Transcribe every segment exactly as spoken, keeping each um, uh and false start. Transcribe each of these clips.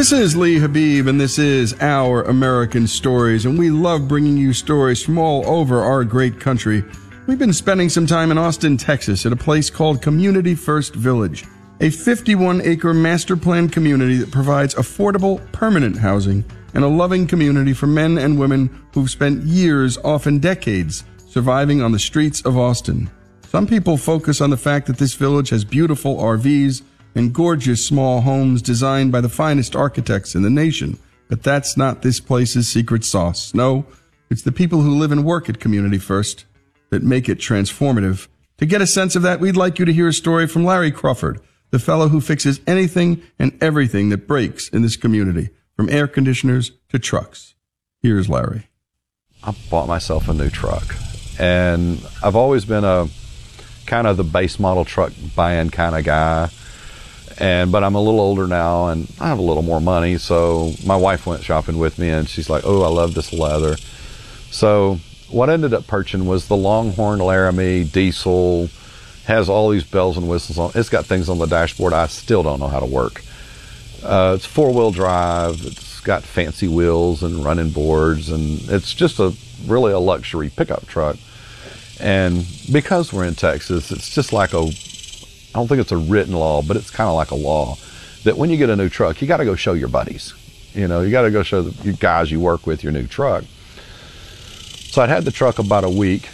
This is Lee Habib, and this is Our American Stories, and we love bringing you stories from all over our great country. We've been spending some time in Austin, Texas, at a place called Community First Village, a fifty-one acre master plan community that provides affordable, permanent housing and a loving community for men and women who've spent years, often decades, surviving on the streets of Austin. Some people focus on the fact that this village has beautiful R Vs and gorgeous small homes designed by the finest architects in the nation, but that's not this place's secret sauce. No, it's the people who live and work at Community First that make it transformative. To get a sense of that, we'd like you to hear a story from Larry Crawford, the fellow who fixes anything and everything that breaks in this community, from air conditioners to trucks. Here's Larry. I bought myself a new truck, and I've always been a kind of the base model truck buying kind of guy. And but I'm a little older now, and I have a little more money, so my wife went shopping with me, and she's like, oh, I love this leather. So what I ended up purchasing was the Longhorn Laramie diesel. Has all these bells and whistles on. It's got things on the dashboard I still don't know how to work. Uh, it's four-wheel drive. It's got fancy wheels and running boards, and it's just a really a luxury pickup truck. And because we're in Texas, it's just like a I don't think it's a written law, but it's kind of like a law that when you get a new truck, you got to go show your buddies. You know, you got to go show the you guys you work with your new truck. So I'd had the truck about a week,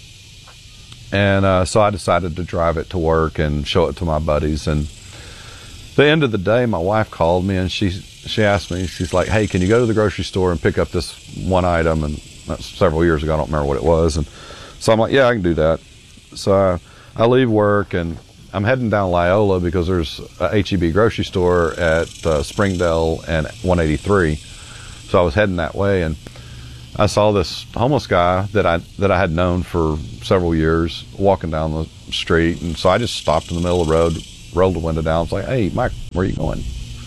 and uh, so I decided to drive it to work and show it to my buddies. And at the end of the day, my wife called me, and she she asked me, she's like, hey, can you go to the grocery store and pick up this one item? And that's several years ago, I don't remember what it was. And so I'm like, yeah, I can do that. So I, I leave work, and I'm heading down Loyola because there's a H E B grocery store at uh, Springdale and one eighty-three. So I was heading that way, and I saw this homeless guy that I that I had known for several years walking down the street. And so I just stopped in the middle of the road, rolled the window down. I was like, hey, Mike, where are you going?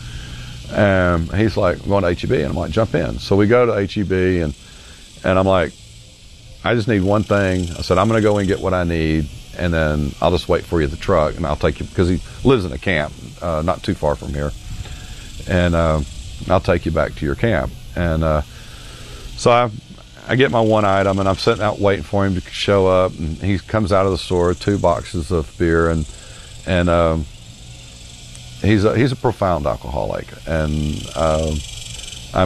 And he's like, I'm going to H E B. And I'm like, jump in. So we go to H E B, and and I'm like, I just need one thing. I said, I'm going to go and get what I need, and then I'll just wait for you at the truck, and I'll take you, because he lives in a camp uh, not too far from here, and uh, I'll take you back to your camp. And uh, so I, I get my one item, and I'm sitting out waiting for him to show up, and he comes out of the store, two boxes of beer, and and um, he's a, he's a profound alcoholic, and uh,